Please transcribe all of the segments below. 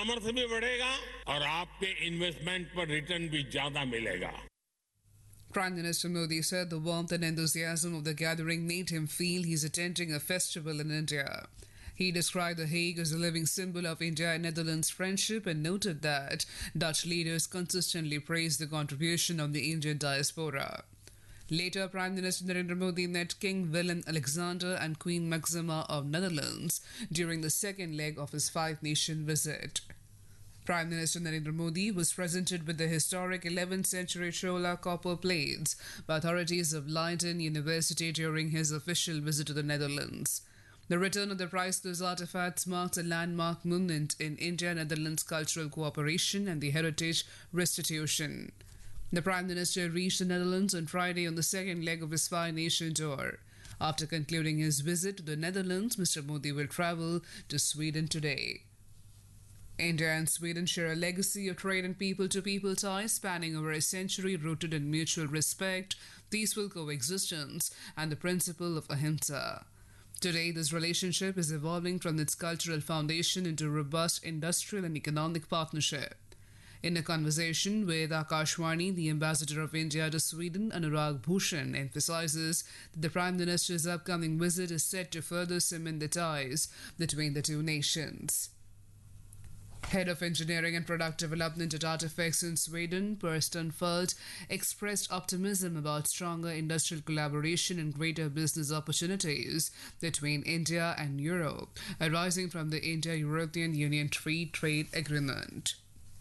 सामर्थ्य भी बढ़ेगा और आपके इन्वेस्टमेंट पर रिटर्न भी ज्यादा मिलेगा. Prime Minister Modi said the warmth and enthusiasm of the gathering made him feel he's attending a festival in India. He described The Hague as a living symbol of India and Netherlands friendship and noted that Dutch leaders consistently praised the contribution of the Indian diaspora. Later, Prime Minister Narendra Modi met King Willem Alexander and Queen Maxima of Netherlands during the second leg of his five-nation visit. Prime Minister Narendra Modi was presented with the historic 11th century Chola copper plates by authorities of Leiden University during his official visit to the Netherlands. The return of the priceless artifacts marked a landmark moment in India-Netherlands cultural cooperation and the heritage restitution. The Prime Minister reached the Netherlands on Friday on the second leg of his five-nation tour. After concluding his visit to the Netherlands, Mr. Modi will travel to Sweden today. India and Sweden share a legacy of trade and people-to-people ties spanning over a century rooted in mutual respect, peaceful coexistence, and the principle of ahimsa. Today, this relationship is evolving from its cultural foundation into a robust industrial and economic partnership. In a conversation with Akashvani, the ambassador of India to Sweden, Anurag Bhushan, emphasizes that the Prime Minister's upcoming visit is set to further cement the ties between the two nations. Head of Engineering and Product Development at Artifex in Sweden, Per Stunfeld, expressed optimism about stronger industrial collaboration and greater business opportunities between India and Europe, arising from the India-European Union Free Trade Agreement.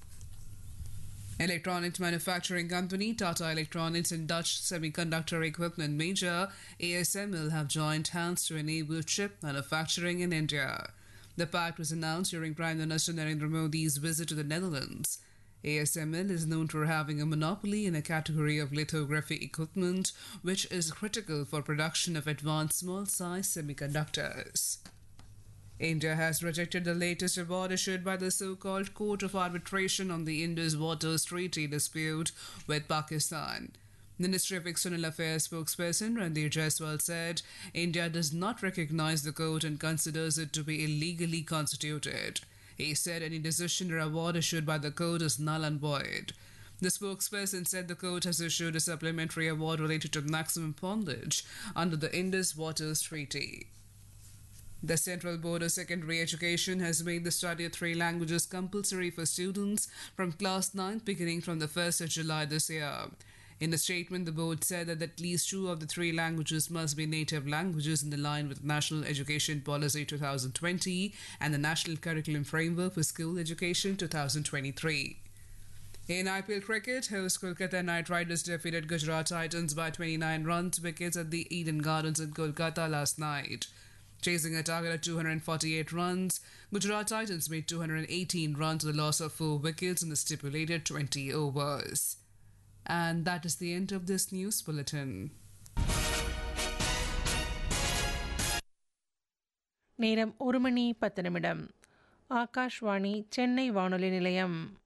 Electronics manufacturing company Tata Electronics and Dutch semiconductor equipment major ASML have joined hands to enable chip manufacturing in India. The pact was announced during Prime Minister Narendra Modi's visit to the Netherlands. ASML is known for having a monopoly in a category of lithography equipment, which is critical for production of advanced small-size semiconductors. India has rejected the latest award issued by the so-called Court of Arbitration on the Indus Waters Treaty dispute with Pakistan. Ministry of External Affairs spokesperson Randir Jaiswal said India does not recognize the court and considers it to be illegally constituted. He said any decision or award issued by the court is null and void. The spokesperson said the court has issued a supplementary award related to maximum bondage under the Indus Waters Treaty. The Central Board of Secondary Education has made the study of 3 languages compulsory for students from class 9 beginning from the 1st of July this year. In a statement, the board said that at least 2 of the 3 languages must be native languages in line with National Education Policy 2020 and the National Curriculum Framework for School Education 2023. In IPL cricket, host Kolkata Knight Riders defeated Gujarat Titans by 29 runs wickets at the Eden Gardens in Kolkata last night. Chasing a target of 248 runs, Gujarat Titans made 218 runs with a loss of 4 wickets in the stipulated 20 overs. And that is the end of this news bulletin. நேரம் 1 மணி 10 நிமிடம். ஆகாஷ்வாணி சென்னை வானொலி நிலையம்.